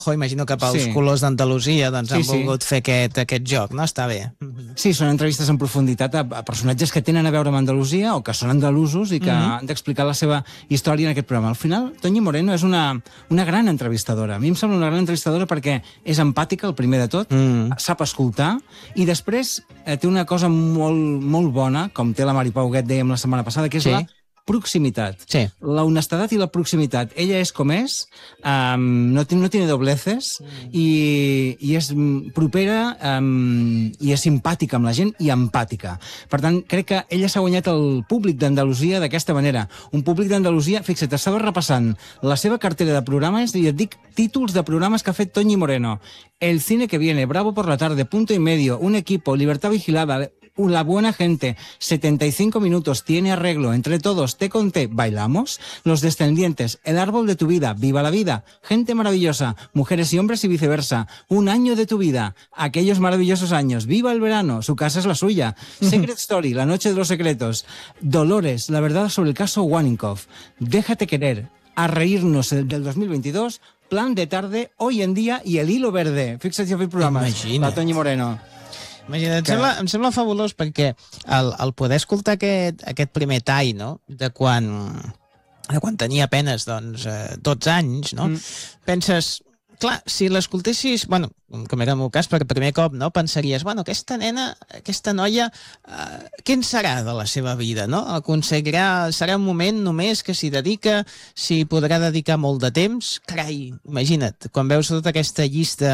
imagino que pels colors d'Andalusia doncs han volgut fer aquest joc, no? Està bé. Sí, són entrevistes en profunditat a personatges que tenen a veure amb Andalusia o que són andalusos i que han d'explicar la seva història en aquest programa. Al final, Toñi Moreno és una gran entrevistadora. A mi em sembla una gran entrevistadora perquè és empàtica, el primer de tot, sap escoltar, i després té una cosa molt, molt bona, com té la Mari Pau Huguet, dèiem la setmana passada, que és la proximitat. La honestedat i la proximitat. Ella és com és, no tiene dobleces, i és propera i és simpàtica amb la gent i empàtica. Per tant, crec que ella s'ha guanyat el públic d'Andalusia d'aquesta manera. Un públic d'Andalusia, fixa't, estava repassant la seva cartera de programes i et dic títols de programes que ha fet Toñi Moreno. El cine que viene, Bravo por la tarde, Punto y medio, Un equipo, Libertad vigilada, La buena gente, 75 minutos, Tiene arreglo, Entre todos, Te conté, Bailamos, Los descendientes, El árbol de tu vida, Viva la vida, Gente maravillosa, Mujeres y hombres y viceversa, Un año de tu vida, Aquellos maravillosos años, Viva el verano, Su casa es la suya, Secret Story, La noche de los secretos, Dolores, La verdad sobre el caso Waninkoff, Déjate querer, A reírnos del 2022, Plan de tarde, Hoy en día i El hilo verde. Fixa't si ha fet programes. La Toñi Moreno. Imagina't, em sembla fabulós perquè el poder escoltar aquest primer tall, no?, de quan tenia apenes 12 anys, no? Penses, clar, si l'escoltessis, bueno, com era el meu cas, per primer cop, no?, pensaries, bueno, aquesta nena, aquesta noia, què en serà de la seva vida, no? Aconseguirà, serà un moment només que s'hi dedica, s'hi podrà dedicar molt de temps? Carai, imagina't, quan veus tota aquesta llista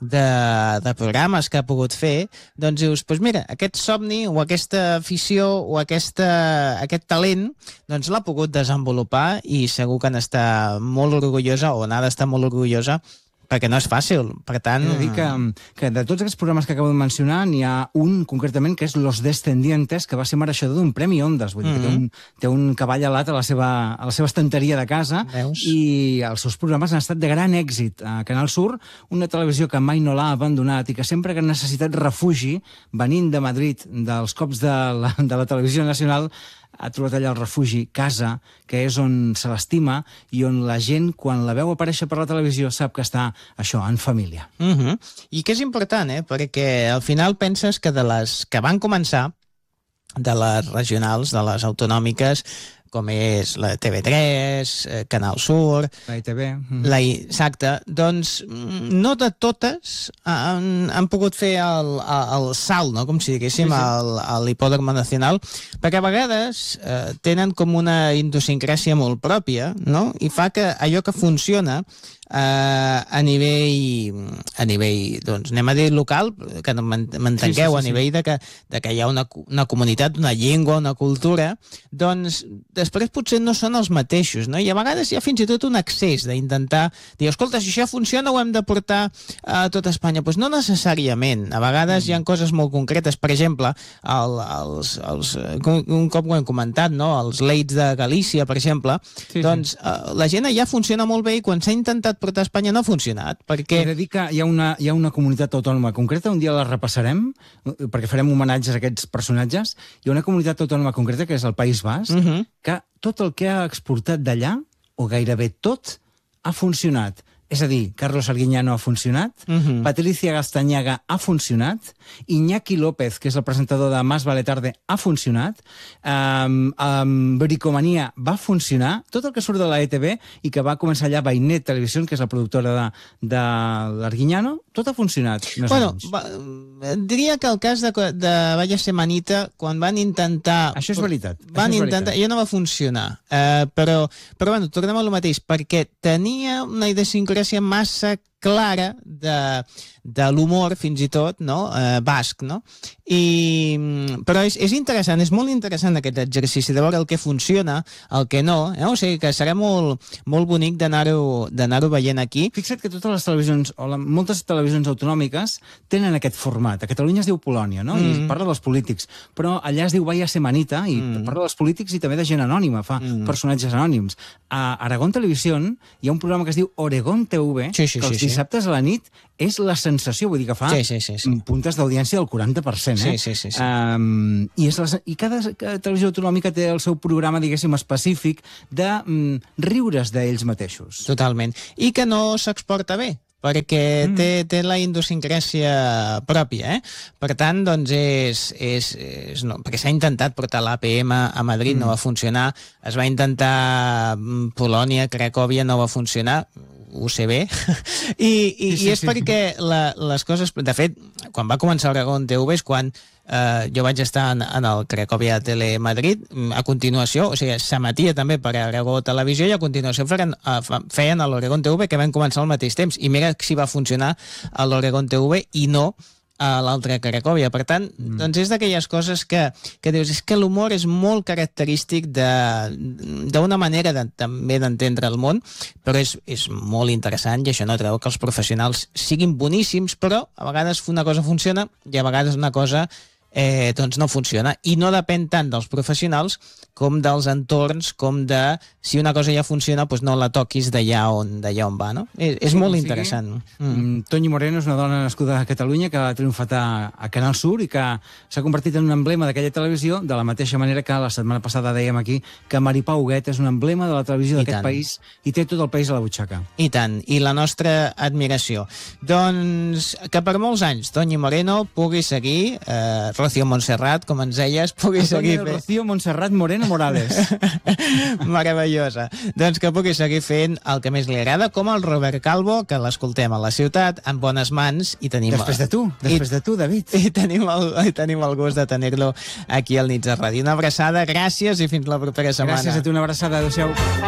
de programes que ha pogut fer, doncs dius, doncs mira, aquest somni o aquesta afició o aquest talent, doncs l'ha pogut desenvolupar i segur que n'està molt orgullosa o n'ha d'estar molt orgullosa, perquè no és fàcil, per tant... He de dir que de tots aquests programes que acabo de mencionar, n'hi ha un, concretament, que és Los Descendientes, que va ser mereixedor d'un Premi Ondas. Vull dir que té un cavall alat a la seva estanteria de casa. Veus? I els seus programes han estat de gran èxit. A Canal Sur, una televisió que mai no l'ha abandonat i que sempre que ha necessitat refugi, venint de Madrid, dels cops de la televisió nacional, ha trobat allà el refugi, casa, que és on se l'estima i on la gent, quan la veu aparèixer per la televisió, sap que està, això, en família. I que és important, perquè al final penses que de les que van començar, de les regionals, de les autonòmiques, com és la TV3, Canal Sur... La ITV. Exacte. Doncs no de totes han pogut fer el salt, no?, com si diguéssim, a l'hipòdromo nacional, perquè a vegades tenen com una idiosincràsia molt pròpia, no?, i fa que allò que funciona a nivell, doncs, anem a dir local, que no m'entengueu, a nivell de que hi ha una comunitat, una llengua, una cultura, doncs després potser no són els mateixos, no? I a vegades hi ha fins i tot un excés d'intentar dir, escolta, si això funciona ho hem de portar a tot Espanya. Doncs no necessàriament. A vegades hi ha coses molt concretes. Per exemple, un cop ho hem comentat, no?, els Leits de Galícia, per exemple, doncs la gent allà funciona molt bé i quan s'ha intentat portar a Espanya no ha funcionat, perquè... He de dir que hi ha una comunitat autònoma concreta, un dia la repassarem, perquè farem homenatges a aquests personatges. Hi ha una comunitat autònoma concreta, que és el País Basc, que tot el que ha exportat d'allà, o gairebé tot, ha funcionat. És a dir, Carlos Arguiñano ha funcionat, Patricia Gastañaga ha funcionat, Iñaki López, que és el presentador de Más vale tarde, ha funcionat, Bricomania va funcionar, tot el que surt de la ETV i que va començar allà Bainet Televisió, que és la productora de l'Arguiñano, tot ha funcionat. Bueno, diria que el cas de Vaya Semanita, quan van intentar... Això és veritat. Ja no va funcionar. Però bueno, tornem a lo mateix, perquè tenia una idiosincràsia massa clara de l'humor, fins i tot, no?, basc, no? Però és interessant, és molt interessant aquest exercici de veure el que funciona, el que no, o sigui que serà molt, molt bonic d'anar-ho veient aquí. Fixa't que totes les televisions, o moltes televisions autonòmiques, tenen aquest format. A Catalunya es diu Polònia, no?, i parla dels polítics, però allà es diu Vaya Semanita, i parla dels polítics i també de gent anònima, fa personatges anònims. A Aragón Televisió hi ha un programa que es diu Oregón TV, que els dissabtes a la nit és la sensació, vull dir que fa puntes d'audiència del 40%, I cada televisió autonòmica té el seu programa, diguéssim, específic de riure's d'ells mateixos. Totalment. I que no s'exporta bé, perquè té la idiosincràsia pròpia, Per tant, doncs perquè s'ha intentat portar l'APM a Madrid, no va funcionar, es va intentar Polònia, Cracòvia, no va funcionar, ho sé bé, i és perquè les coses... De fet, quan va començar Oregon TV és quan jo vaig estar en el Cracòvia Telemadrid, a continuació, o sigui, s'emetia també per Aragó Televisió i a continuació feien a l'Oregon TV, que van començar al mateix temps, i mira si va funcionar a l'Oregon TV i no a l'altra Cracòvia. Per tant, doncs és d'aquelles coses que dius, és que l'humor és molt característic d'una manera també d'entendre el món, però és molt interessant i això no treu que els professionals siguin boníssims, però a vegades una cosa funciona i a vegades una cosa doncs no funciona, i no depèn tant dels professionals com dels entorns, com de si una cosa ja funciona, doncs no la toquis d'allà on va, no? És molt interessant. Toñi Moreno és una dona nascuda a Catalunya que ha triomfat a Canal Sur i que s'ha convertit en un emblema d'aquella televisió, de la mateixa manera que la setmana passada dèiem aquí que Maripau Huguet és un emblema de la televisió d'aquest país i té tot el país a la butxaca. I tant, i la nostra admiració. Doncs que per molts anys Toñi Moreno pugui seguir, Rocío Montserrat, com ens deies, pugui seguir fent... Rocío Montserrat Moreno Morales. Meravellosa. Doncs que pugui seguir fent el que més li agrada, com el Robert Calvo, que l'escoltem a la ciutat, en bones mans, i tenim... Després de tu, David. I tenim el gust de tenir-lo aquí al Nits de Ràdio. Una abraçada, gràcies i fins la propera setmana. Gràcies a tu, una abraçada, adéu-siau.